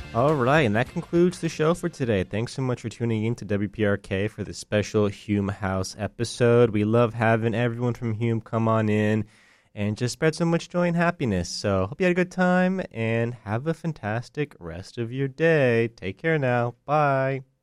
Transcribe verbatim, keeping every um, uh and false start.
All right, and that concludes the show for today. Thanks so much for tuning in to W P R K for this special Hume House episode. We love having everyone from Hume come on in and just spread so much joy and happiness. So hope you had a good time and have a fantastic rest of your day. Take care now. Bye.